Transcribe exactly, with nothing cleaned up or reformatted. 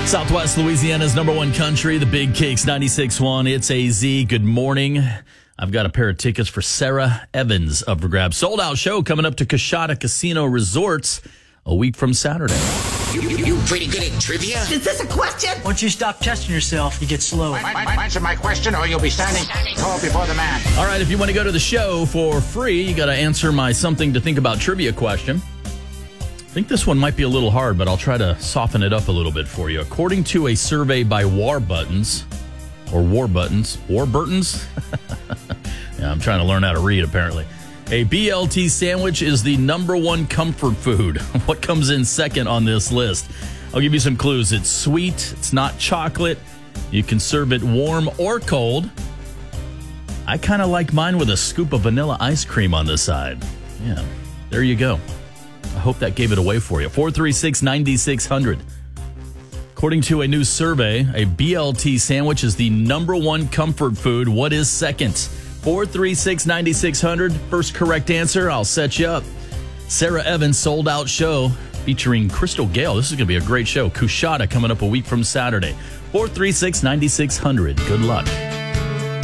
Southwest Louisiana's number one country, the Big Cakes ninety-six point one. It's A Z. Good morning. I've got a pair of tickets for Sarah Evans up for grabs. Sold out show coming up to Coshada Casino Resorts a week from Saturday. You, you, you pretty good at trivia? Is this a question? Once you stop testing yourself, you get slow. Answer my question or you'll be standing tall before the man. All right, if you want to go to the show for free, you got to answer my something to think about trivia question. I think this one might be a little hard, but I'll try to soften it up a little bit for you. According to a survey by Warbuttons, or Warbuttons, Warburtons? Yeah, I'm trying to learn how to read, apparently. A B L T sandwich is the number one comfort food. What comes in second on this list? I'll give you some clues. It's sweet. It's not chocolate. You can serve it warm or cold. I kind of like mine with a scoop of vanilla ice cream on the side. Yeah, there you go. I hope that gave it away for you. four three six, nine six zero zero. According to a new survey, a B L T sandwich is the number one comfort food. What is second? four three six, nine six zero zero. First correct answer, I'll set you up. Sarah Evans sold out show featuring Crystal Gale. This is going to be a great show. Coshada coming up a week from Saturday. four three six, nine six zero zero. Good luck.